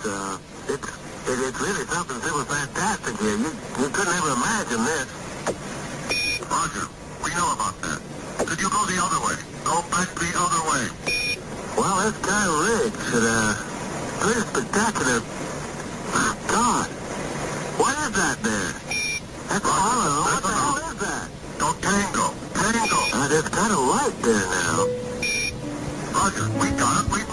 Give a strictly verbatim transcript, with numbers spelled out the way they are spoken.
uh, it's, it, it's really something super fantastic here. You, you couldn't ever imagine this. Roger, we know about that. Could you go the other way? Go back the other way. Well, this guy Riggs is uh, pretty spectacular. My God. What is that there? That's Apollo. What the hell is that? Go Tango. Tango. Uh, there's kind of light there now. Roger, we got it.